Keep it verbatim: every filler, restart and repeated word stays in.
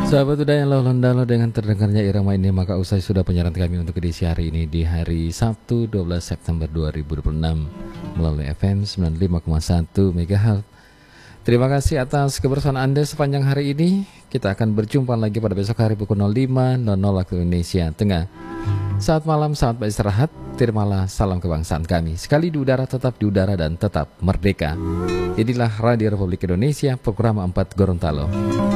Sahabat udah yang lalu dengan terdengarnya irama ini, maka usai sudah penyiaran kami untuk edisi hari ini di hari Sabtu dua belas September dua ribu dua puluh enam melalui F M sembilan puluh lima koma satu MHz. Terima kasih atas kebersamaan Anda sepanjang hari ini. Kita akan berjumpa lagi pada besok hari pukul nol lima nol nol waktu Indonesia Tengah. Saat malam, saat beristirahat, terimalah salam kebangsaan kami. Sekali di udara, tetap di udara dan tetap merdeka. Inilah Radio Republik Indonesia, program empat Gorontalo.